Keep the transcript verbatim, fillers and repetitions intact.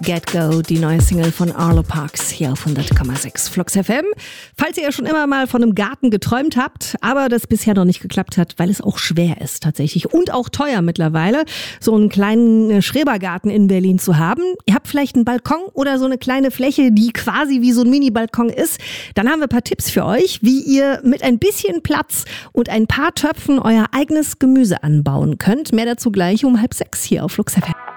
Get Go, die neue Single von Arlo Parks hier auf hundert Komma sechs Flux F M. Falls ihr ja schon immer mal von einem Garten geträumt habt, aber das bisher noch nicht geklappt hat, weil es auch schwer ist tatsächlich und auch teuer mittlerweile, so einen kleinen Schrebergarten in Berlin zu haben. Ihr habt vielleicht einen Balkon oder so eine kleine Fläche, die quasi wie so ein Mini-Balkon ist. Dann haben wir ein paar Tipps für euch, wie ihr mit ein bisschen Platz und ein paar Töpfen euer eigenes Gemüse anbauen könnt. Mehr dazu gleich um halb sechs hier auf Flux F M.